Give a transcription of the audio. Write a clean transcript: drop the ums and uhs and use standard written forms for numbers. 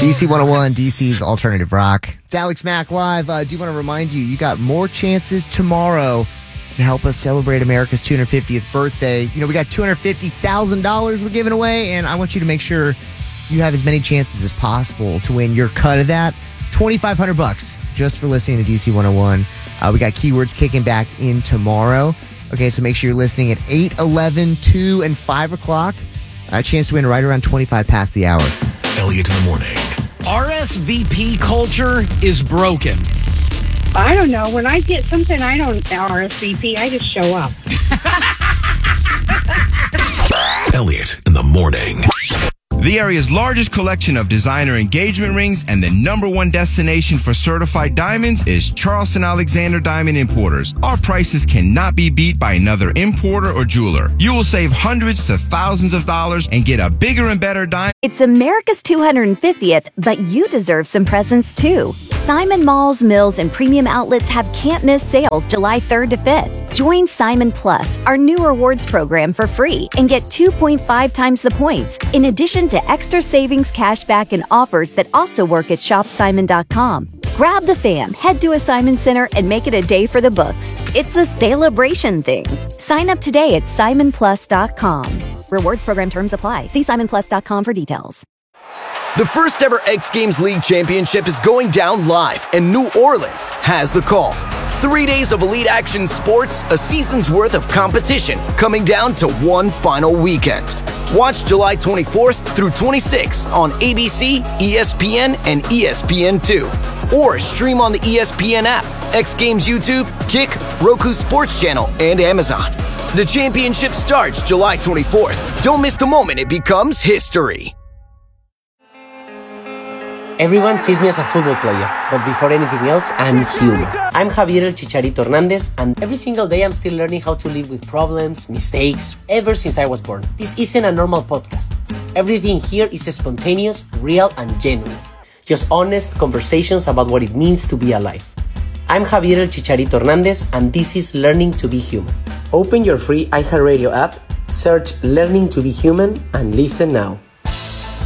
DC 101, DC's Alternative Rock. It's Alex Mack Live. I do want to remind you, you got more chances tomorrow to help us celebrate America's 250th birthday. You know, we got $250,000 we're giving away, and I want you to make sure you have as many chances as possible to win your cut of that. $2,500 just for listening to DC 101. We got keywords kicking back in tomorrow. Okay, so make sure you're listening at 8, 11, 2, and 5 o'clock. A chance to win right around 25 past the hour. Elliot in the morning. RSVP culture is broken. I don't know. When I get something I don't RSVP, I just show up. Elliot in the morning. The area's largest collection of designer engagement rings and the #1 destination for certified diamonds is Charleston Alexander Diamond Importers. Our prices cannot be beat by another importer or jeweler. You will save hundreds to thousands of dollars and get a bigger and better diamond. It's America's 250th, but you deserve some presents too. Simon Malls, Mills, and premium outlets have can't-miss sales July 3rd to 5th. Join Simon Plus, our new rewards program, for free and get 2.5 times the points, in addition to extra savings, cashback, and offers that also work at shopsimon.com. Grab the fam, head to a Simon Center, and make it a day for the books. It's a celebration thing. Sign up today at simonplus.com. Rewards program terms apply. See simonplus.com for details. The first ever X Games League Championship is going down live, and New Orleans has the call. 3 days of elite action sports, a season's worth of competition, coming down to one final weekend. Watch July 24th through 26th on ABC, ESPN, and ESPN2. Or stream on the ESPN app, X Games YouTube, Kick, Roku Sports Channel, and Amazon. The championship starts July 24th. Don't miss the moment it becomes history. Everyone sees me as a football player, but before anything else, I'm human. I'm Javier El Chicharito Hernandez, and every single day I'm still learning how to live with problems, mistakes, ever since I was born. This isn't a normal podcast. Everything here is spontaneous, real, and genuine. Just honest conversations about what it means to be alive. I'm Javier El Chicharito Hernandez, and this is Learning to be Human. Open your free iHeartRadio app, search Learning to be Human, and listen now.